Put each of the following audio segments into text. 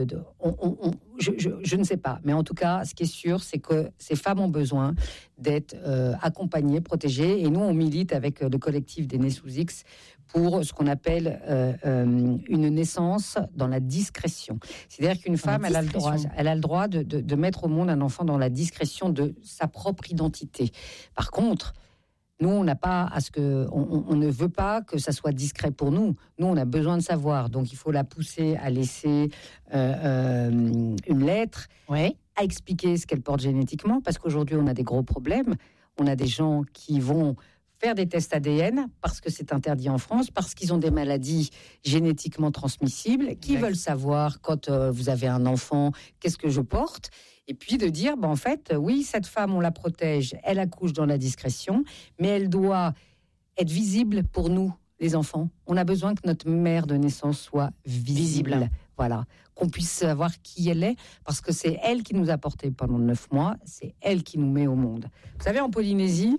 je ne sais pas, mais en tout cas, ce qui est sûr, c'est que ces femmes ont besoin d'être accompagnées, protégées, et nous, on milite avec le collectif des nés sous X pour ce qu'on appelle une naissance dans la discrétion. C'est-à-dire qu'une femme, elle a le droit de mettre au monde un enfant dans la discrétion de sa propre identité. Par contre, nous, on n'a pas on ne veut pas que ça soit discret pour nous. Nous, on a besoin de savoir. Donc, il faut la pousser à laisser une lettre, à expliquer ce qu'elle porte génétiquement, parce qu'aujourd'hui, on a des gros problèmes. On a des gens qui vont faire des tests ADN parce que c'est interdit en France, parce qu'ils ont des maladies génétiquement transmissibles, qui veulent savoir quand vous avez un enfant, qu'est-ce que je porte. Et puis de dire, en fait, oui, cette femme, on la protège, elle accouche dans la discrétion, mais elle doit être visible pour nous, les enfants. On a besoin que notre mère de naissance soit visible. Voilà, qu'on puisse savoir qui elle est, parce que c'est elle qui nous a portés pendant 9 mois, c'est elle qui nous met au monde. Vous savez, en Polynésie,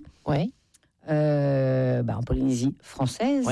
en Polynésie française,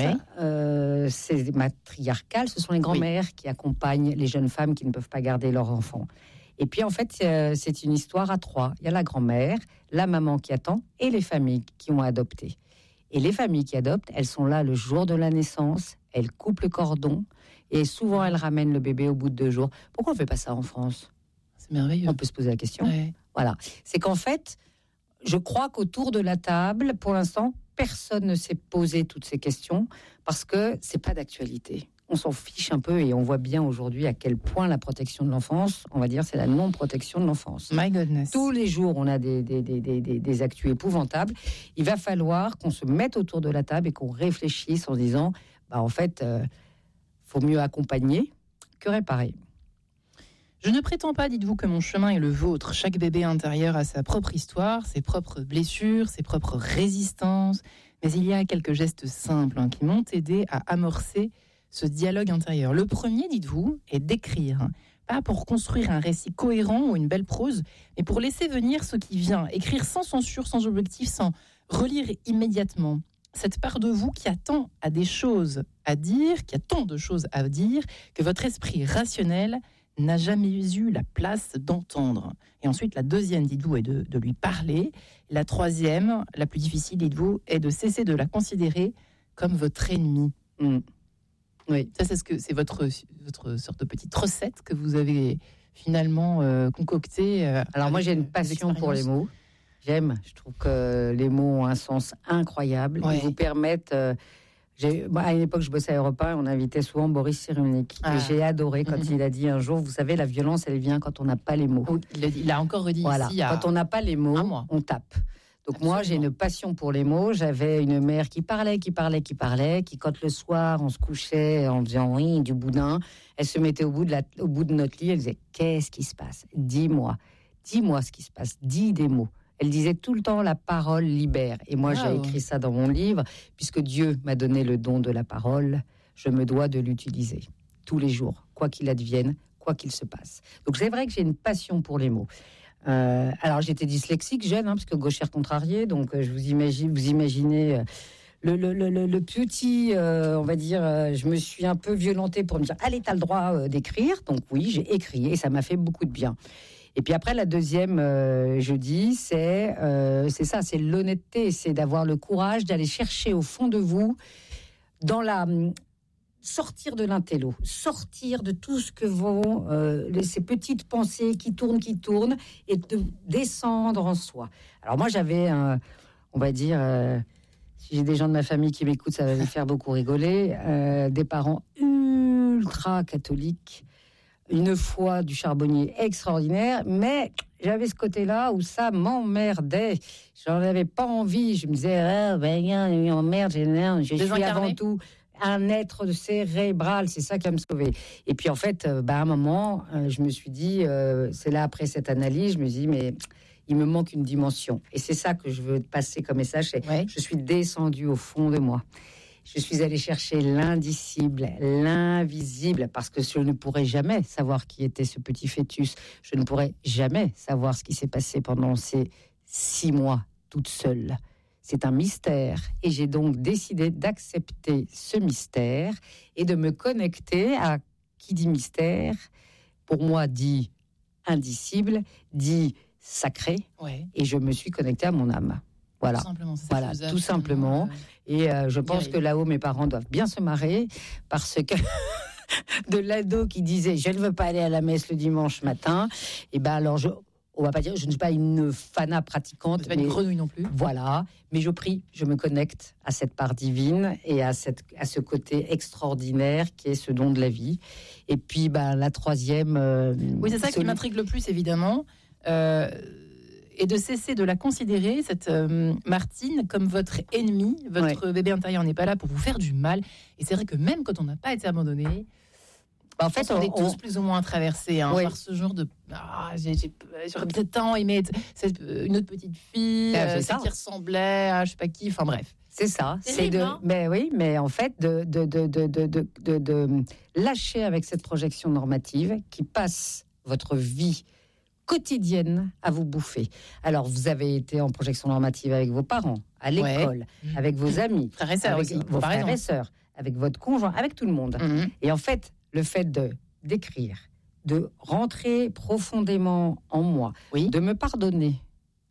c'est matriarcal, ce sont les grands-mères qui accompagnent les jeunes femmes qui ne peuvent pas garder leurs enfants. Et puis, en fait, c'est une histoire à 3. Il y a la grand-mère, la maman qui attend et les familles qui ont adopté. Et les familles qui adoptent, elles sont là le jour de la naissance, elles coupent le cordon et souvent, elles ramènent le bébé au bout de 2 jours. Pourquoi on ne fait pas ça en France ? C'est merveilleux. On peut se poser la question. Voilà. C'est qu'en fait, je crois qu'autour de la table, pour l'instant, personne ne s'est posé toutes ces questions parce que ce n'est pas d'actualité. On s'en fiche un peu et on voit bien aujourd'hui à quel point la protection de l'enfance, on va dire, c'est la non-protection de l'enfance. My goodness. Tous les jours, on a des actus épouvantables. Il va falloir qu'on se mette autour de la table et qu'on réfléchisse en se disant, en fait, faut mieux accompagner que réparer. Je ne prétends pas, dites-vous, que mon chemin est le vôtre. Chaque bébé intérieur a sa propre histoire, ses propres blessures, ses propres résistances. Mais il y a quelques gestes simples qui m'ont aidé à amorcer ce dialogue intérieur. Le premier, dites-vous, est d'écrire. Pas pour construire un récit cohérent ou une belle prose, mais pour laisser venir ce qui vient. Écrire sans censure, sans objectif, sans relire immédiatement. Cette part de vous qui a tant à des choses à dire, qui a tant de choses à dire, que votre esprit rationnel n'a jamais eu la place d'entendre. Et ensuite, la deuxième, dites-vous, est de lui parler. La troisième, la plus difficile, dites-vous, est de cesser de la considérer comme votre ennemi. Oui, ça c'est votre sorte de petite recette que vous avez finalement concoctée. Alors moi j'ai une passion pour les mots. Je trouve que les mots ont un sens incroyable. Ils vous permettent. À une époque, je bossais à Europe 1, on invitait souvent Boris Cyrulnik. Et j'ai adoré quand il a dit un jour, vous savez, la violence, elle vient quand on n'a pas les mots. Oui, il a encore redit ici. Quand on n'a pas les mots, on tape. Donc moi, j'ai une passion pour les mots. J'avais une mère qui parlait, qui quand le soir, on se couchait en faisant du boudin, elle se mettait au bout de notre lit, elle disait, qu'est-ce qui se passe ? Dis-moi ce qui se passe, dis des mots. Elle disait tout le temps, la parole libère. Et moi, j'ai écrit ça dans mon livre, puisque Dieu m'a donné le don de la parole, je me dois de l'utiliser tous les jours, quoi qu'il advienne, quoi qu'il se passe. Donc c'est vrai que j'ai une passion pour les mots. Alors j'étais dyslexique jeune, parce que gauchère contrariée, donc vous imaginez le petit, on va dire, je me suis un peu violentée pour me dire, allez, t'as le droit d'écrire. Donc oui, j'ai écrit et ça m'a fait beaucoup de bien. Et puis après, la deuxième, je dis, c'est ça, c'est l'honnêteté, c'est d'avoir le courage d'aller chercher au fond de vous, sortir de l'intello, sortir de tout ce que vont ces petites pensées qui tournent, et de descendre en soi. Alors moi, j'avais, on va dire, si j'ai des gens de ma famille qui m'écoutent, ça va les faire beaucoup rigoler, des parents ultra catholiques, une foi du charbonnier extraordinaire, mais j'avais ce côté-là où ça m'emmerdait. J'en avais pas envie. Je me disais, merde, je suis avant tout un être cérébral, c'est ça qui va me sauver. Et puis en fait, à un moment, je me suis dit, c'est là après cette analyse, je me dis, mais il me manque une dimension. Et c'est ça que je veux passer comme message, c'est je suis descendue au fond de moi. Je suis allée chercher l'indicible, l'invisible, parce que je ne pourrais jamais savoir qui était ce petit fœtus. Je ne pourrais jamais savoir ce qui s'est passé pendant ces 6 mois, toute seule. C'est un mystère. Et j'ai donc décidé d'accepter ce mystère et de me connecter à, qui dit mystère, pour moi, dit indicible, dit sacré, et je me suis connectée à mon âme. Voilà, tout simplement. Et je pense que là-haut, mes parents doivent bien se marrer, parce que de l'ado qui disait « je ne veux pas aller à la messe le dimanche matin », et ben alors on va pas dire, je ne suis pas une fana pratiquante. Pas une grenouille non plus. Voilà, mais je prie, je me connecte à cette part divine et à ce côté extraordinaire qui est ce don de la vie. Et puis, la troisième... oui, c'est ça qui m'intrigue le plus, évidemment. Et de cesser de la considérer, cette Martine, comme votre ennemie. Votre bébé intérieur n'est pas là pour vous faire du mal. Et c'est vrai que même quand on n'a pas été abandonné... En fait, on est tous plus ou moins traversés par ce genre de... j'aurais peut-être tant aimé une autre petite fille qui ressemblait à je sais pas qui, enfin bref. C'est ça. Terrible, mais en fait, de lâcher avec cette projection normative qui passe votre vie quotidienne à vous bouffer. Alors, vous avez été en projection normative avec vos parents, à l'école, avec vos amis, frères et sœurs avec vos frères et sœurs, avec votre conjoint, avec tout le monde. Et en fait, le fait d'écrire, de rentrer profondément en moi, de me pardonner,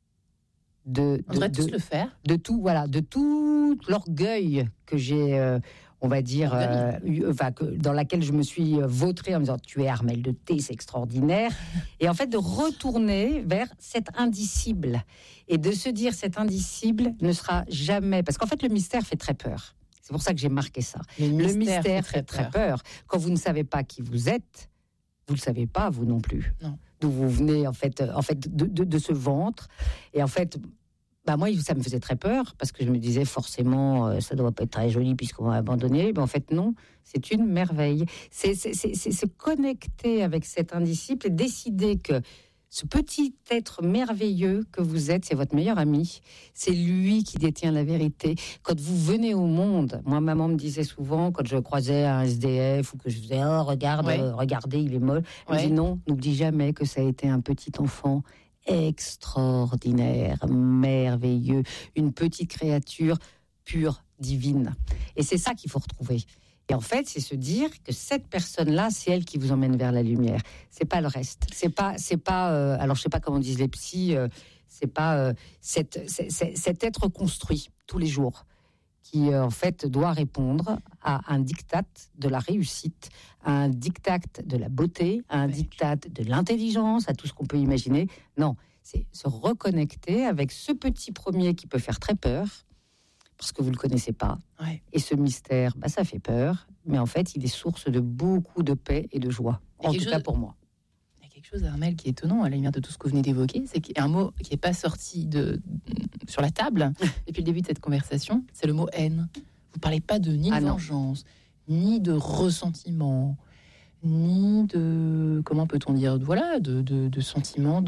on devrait tous le faire, de tout l'orgueil que j'ai, on va dire, dans laquelle je me suis vautrée en me disant tu es Armelle de T, c'est extraordinaire, et en fait de retourner vers cet indicible et de se dire cet indicible ne sera jamais, parce qu'en fait le mystère fait très peur. C'est pour ça que j'ai marqué ça. Le mystère fait très peur. Quand vous ne savez pas qui vous êtes, vous ne le savez pas, vous non plus. Non. D'où vous venez, en fait de ce ventre. Et en fait, moi, ça me faisait très peur, parce que je me disais, forcément, ça ne doit pas être très joli puisqu'on m'a abandonné. Mais en fait, non, c'est une merveille. C'est se connecter avec cet indicible et décider que ce petit être merveilleux que vous êtes, c'est votre meilleur ami. C'est lui qui détient la vérité. Quand vous venez au monde, moi, maman me disait souvent, quand je croisais un SDF ou que je faisais « Oh, regardez, il est moche », elle me dit « Non, n'oublie jamais que ça a été un petit enfant extraordinaire, merveilleux, une petite créature pure, divine. » Et c'est ça qu'il faut retrouver. Et en fait, c'est se dire que cette personne-là, c'est elle qui vous emmène vers la lumière. C'est pas le reste. C'est pas. Alors, je sais pas comment disent les psys. C'est pas cet être construit tous les jours qui, en fait, doit répondre à un diktat de la réussite, à un diktat de la beauté, à un diktat de l'intelligence, à tout ce qu'on peut imaginer. Non, c'est se reconnecter avec ce petit premier qui peut faire très peur, parce que vous ne le connaissez pas. Et ce mystère, ça fait peur, mais en fait, il est source de beaucoup de paix et de joie, en tout cas pour moi. Il y a quelque chose, Armelle, qui est étonnant, à la lumière de tout ce que vous venez d'évoquer, c'est qu'il y a un mot qui n'est pas sorti sur la table depuis le début de cette conversation, c'est le mot haine. Vous ne parlez pas de ni de vengeance, ni de ressentiment, ni de... Comment peut-on dire ? De sentiment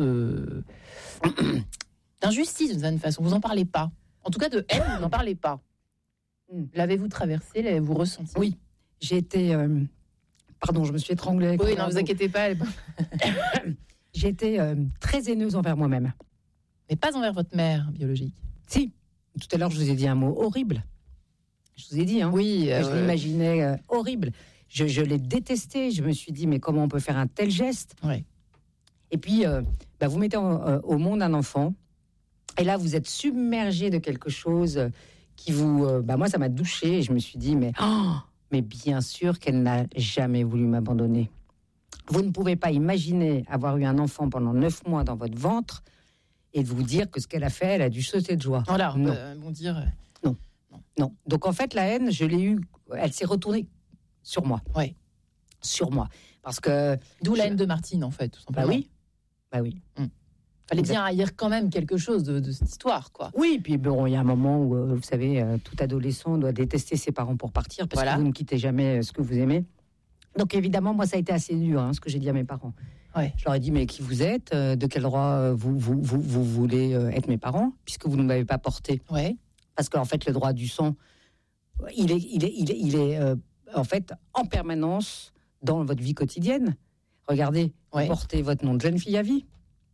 d'injustice, d'une certaine façon. Vous n'en parlez pas. En tout cas, de haine, vous n'en parlez pas. L'avez-vous traversé, l'avez-vous ressenti ? Oui, j'ai été... Pardon, je me suis étranglée. Oui, non, vous inquiétez pas. J'ai été très haineuse envers moi-même. Mais pas envers votre mère biologique. Si, tout à l'heure, je vous ai dit un mot horrible. Je vous ai dit, Oui. Je l'imaginais horrible. Je l'ai détesté. Je me suis dit, mais comment on peut faire un tel geste ? Et puis, vous mettez au monde un enfant. Et là, vous êtes submergé de quelque chose qui vous... moi, ça m'a douchée. Et je me suis dit, mais bien sûr qu'elle n'a jamais voulu m'abandonner. Vous ne pouvez pas imaginer avoir eu un enfant pendant 9 mois dans votre ventre et vous dire que ce qu'elle a fait, elle a dû sauter de joie. Voilà, on dire... Non. Donc, en fait, la haine, je l'ai eue... Elle s'est retournée sur moi. Sur moi. Parce que... D'où la haine de Martine, en fait, tout simplement. Bah oui. Fallait bien haïr quand même quelque chose de cette histoire, quoi. Oui, puis il y a un moment où, vous savez, tout adolescent doit détester ses parents pour partir, parce que vous ne quittez jamais ce que vous aimez. Donc évidemment, moi, ça a été assez dur, ce que j'ai dit à mes parents. Je leur ai dit, mais qui vous êtes ? De quel droit vous voulez être mes parents, puisque vous ne m'avez pas porté ? Parce qu'en fait, le droit du sang, il est en fait en permanence dans votre vie quotidienne. Regardez, vous portez votre nom de jeune fille à vie.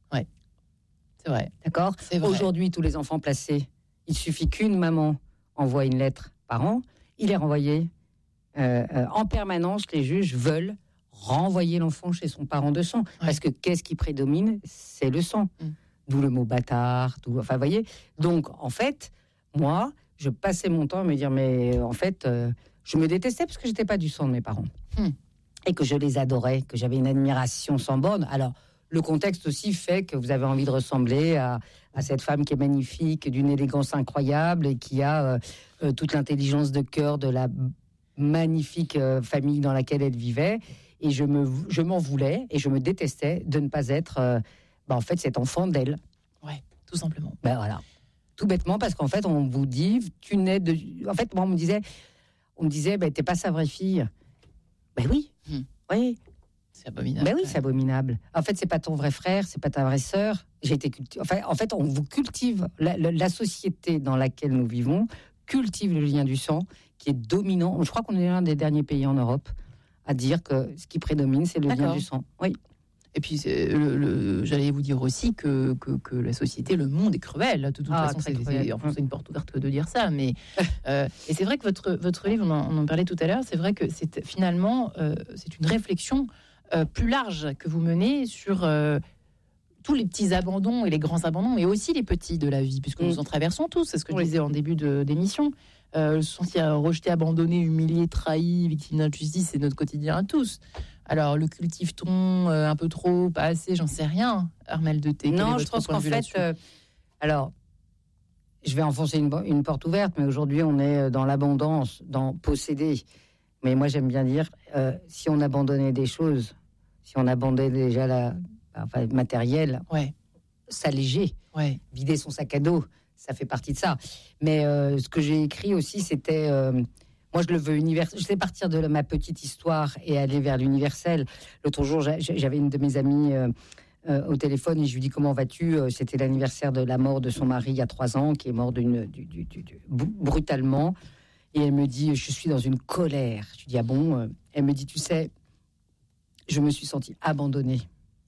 C'est vrai. D'accord ? Aujourd'hui, tous les enfants placés, il suffit qu'une maman envoie une lettre par an, il est renvoyé en permanence. Les juges veulent renvoyer l'enfant chez son parent de sang. Parce que qu'est-ce qui prédomine? C'est le sang. D'où le mot bâtard. Enfin, vous voyez. Donc, en fait, moi, je passais mon temps à me dire, mais en fait, je me détestais parce que j'étais pas du sang de mes parents. Et que je les adorais, que j'avais une admiration sans borne. Alors, le contexte aussi fait que vous avez envie de ressembler à cette femme qui est magnifique, d'une élégance incroyable et qui a toute l'intelligence de cœur de la magnifique famille dans laquelle elle vivait. Et je m'en voulais et je me détestais de ne pas être, en fait, cet enfant d'elle. Ouais, tout simplement. Ben voilà. Tout bêtement, parce qu'en fait, on vous dit, tu nais de... En fait, moi, on me disait, t'es pas sa vraie fille. Ben oui, oui. C'est abominable. Ben oui, c'est abominable. En fait, c'est pas ton vrai frère, c'est pas ta vraie sœur. J'ai été en fait, on vous cultive. La société dans laquelle nous vivons cultive le lien du sang, qui est dominant. Je crois qu'on est l'un des derniers pays en Europe à dire que ce qui prédomine, c'est le lien du sang. Oui. Et puis, j'allais vous dire aussi que la société, le monde est cruel. De toute façon, c'est une porte ouverte de dire ça. Mais, et c'est vrai que votre livre, on en parlait tout à l'heure, c'est vrai que finalement, c'est une réflexion plus large que vous menez sur tous les petits abandons et les grands abandons, mais aussi les petits de la vie, puisque nous en traversons tous. C'est ce que je disais en début d'émission. Se sentir rejeté, abandonné, humilié, trahi, victime d'injustice, c'est notre quotidien à tous. Alors, le cultive-t-on un peu trop, pas assez, j'en sais rien, Armelle de Thé. Non, je pense qu'en fait, alors, je vais enfoncer une porte ouverte, mais aujourd'hui, on est dans l'abondance, dans posséder. Mais moi, j'aime bien dire, si on abandonnait des choses, si on abandonnait déjà le matériel, s'alléger, vider son sac à dos, ça fait partie de ça. Mais ce que j'ai écrit aussi, c'était... moi, je le veux universel. Je sais partir de ma petite histoire et aller vers l'universel. L'autre jour, j'avais une de mes amies au téléphone et je lui dis, comment vas-tu? C'était l'anniversaire de la mort de son mari il y a 3 ans, qui est mort brutalement. Et elle me dit, je suis dans une colère. Je lui dis, ah bon? Elle me dit, tu sais, je me suis sentie abandonnée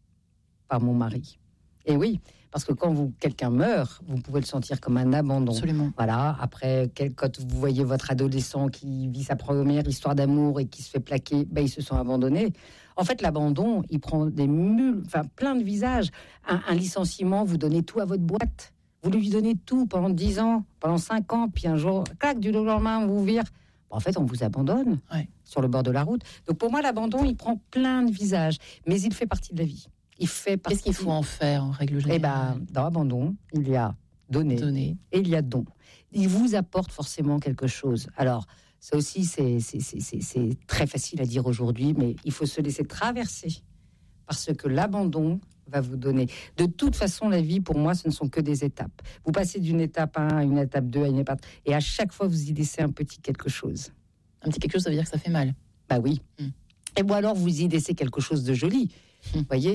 par mon mari. Et oui, parce que quand quelqu'un meurt, vous pouvez le sentir comme un abandon. Absolument. Voilà. Après, quand vous voyez votre adolescent qui vit sa première histoire d'amour et qui se fait plaquer, il se sent abandonné. En fait, l'abandon, il prend plein de visages. Un licenciement, vous donnez tout à votre boîte. Vous lui donnez tout pendant 10 ans, pendant 5 ans, puis un jour, clac, du jour au lendemain, on vous vire. En fait, on vous abandonne sur le bord de la route. Donc pour moi, l'abandon, il prend plein de visages, mais il fait partie de la vie. Qu'est-ce qu'il faut en faire en règle générale? Dans l'abandon, il y a donner et il y a don. Il vous apporte forcément quelque chose. Alors, ça aussi, c'est très facile à dire aujourd'hui, mais il faut se laisser traverser parce que l'abandon va vous donner. De toute façon, la vie, pour moi, ce ne sont que des étapes. Vous passez d'une étape 1 à une étape 2 à une étape... Et à chaque fois, vous y laissez un petit quelque chose. Un petit quelque chose, ça veut dire que ça fait mal. Bah oui. Et bon, alors, vous y laissez quelque chose de joli. Vous voyez,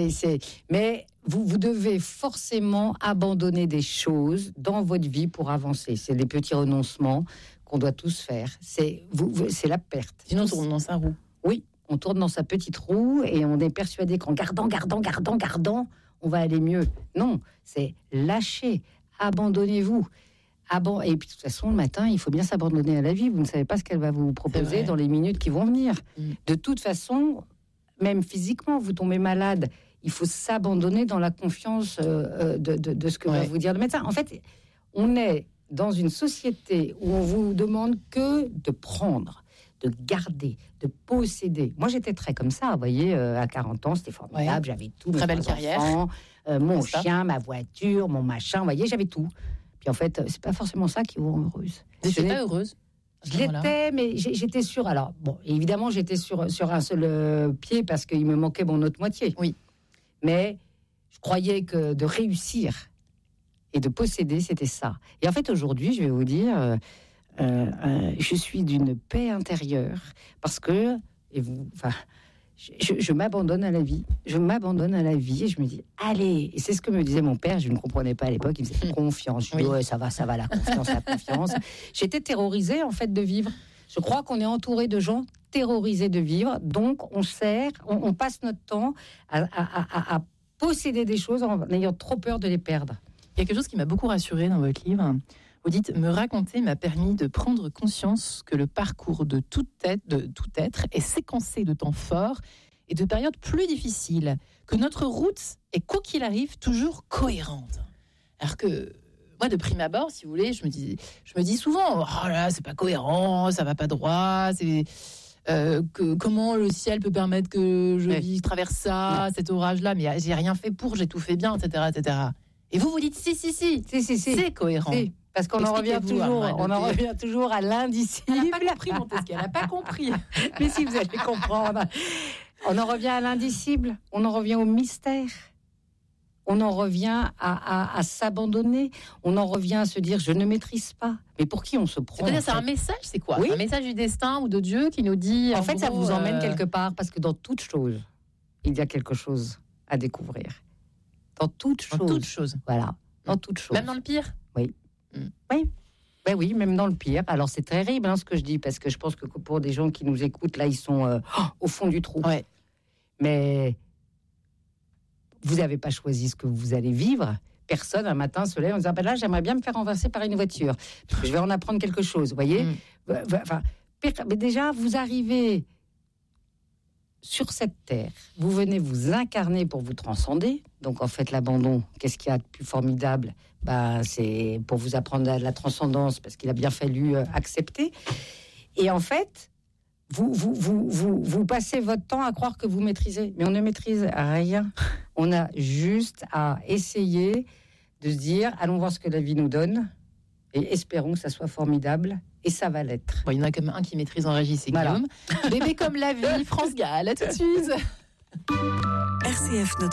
mais vous devez forcément abandonner des choses dans votre vie pour avancer. C'est des petits renoncements qu'on doit tous faire. C'est la perte. Sinon, on tourne dans sa roue. Oui, on tourne dans sa petite roue et on est persuadé qu'en gardant, on va aller mieux. Non, c'est lâcher, abandonnez-vous. Et puis de toute façon, le matin, il faut bien s'abandonner à la vie. Vous ne savez pas ce qu'elle va vous proposer dans les minutes qui vont venir. De toute façon... Même physiquement, vous tombez malade. Il faut s'abandonner dans la confiance de ce que va vous dire le médecin. En fait, on est dans une société où on vous demande que de prendre, de garder, de posséder. Moi, j'étais très comme ça, vous voyez, à 40 ans, c'était formidable. J'avais tout. Très belle carrière. Enfants, mon chien, ma voiture, mon machin, vous voyez, j'avais tout. Puis en fait, c'est pas forcément ça qui vous rend heureuse. Vous n'êtes pas heureuse? Je l'étais, mais j'étais sûre. Alors, bon, évidemment, j'étais sur un seul pied parce qu'il me manquait mon autre moitié. Oui. Mais je croyais que de réussir et de posséder, c'était ça. Et en fait, aujourd'hui, je vais vous dire, je suis d'une paix intérieure parce que, je m'abandonne à la vie. Je m'abandonne à la vie et je me dis, allez. Et c'est ce que me disait mon père. Je ne comprenais pas à l'époque. Il me disait, confiance. Je dis, ouais, ça va, la confiance, la confiance. J'étais terrorisée, en fait, de vivre. Je crois qu'on est entouré de gens terrorisés de vivre. Donc, on passe notre temps à posséder des choses en ayant trop peur de les perdre. Il y a quelque chose qui m'a beaucoup rassurée dans votre livre. Vous dites, me raconter m'a permis de prendre conscience que le parcours de tout être est séquencé de temps forts et de périodes plus difficiles, que notre route est, quoi qu'il arrive, toujours cohérente. Alors que moi, de prime abord, si vous voulez, je me dis souvent, oh là, c'est pas cohérent, ça va pas droit, comment le ciel peut permettre que je traverse ça, cet orage-là, mais j'ai rien fait pour, j'ai tout fait bien, etc., etc. Et vous dites, si, c'est cohérent. Si. Parce qu'on en revient toujours à l'indicible. Elle n'a pas compris, Montesquieu, elle n'a pas compris. Mais si, vous allez comprendre. On en revient à l'indicible, on en revient au mystère. On en revient à s'abandonner. On en revient à se dire, je ne maîtrise pas. Mais pour qui on se prend? C'est un message, c'est quoi? Oui. Un message du destin ou de Dieu qui nous dit... En fait, ça vous emmène quelque part, parce que dans toute chose, il y a quelque chose à découvrir. Dans toute chose. Voilà, dans toute chose. Même dans le pire? Oui. Oui. Ben oui, même dans le pire. Alors, c'est terrible ce que je dis, parce que je pense que pour des gens qui nous écoutent, là, ils sont au fond du trou. Ouais. Mais... vous n'avez pas choisi ce que vous allez vivre. Personne, un matin, se lève en disant, là, j'aimerais bien me faire renverser par une voiture. Je vais en apprendre quelque chose, vous voyez. Enfin, mais déjà, vous arrivez sur cette terre. Vous venez vous incarner pour vous transcender. Donc, en fait, l'abandon, qu'est-ce qu'il y a de plus formidable? C'est pour vous apprendre la transcendance, parce qu'il a bien fallu accepter. Et en fait... Vous passez votre temps à croire que vous maîtrisez, mais on ne maîtrise rien. On a juste à essayer de se dire, allons voir ce que la vie nous donne, et espérons que ça soit formidable, et ça va l'être. Bon, il y en a quand même un qui maîtrise en régie, c'est Guillaume. Bébé comme la vie, France Gall, à tout de suite. RCF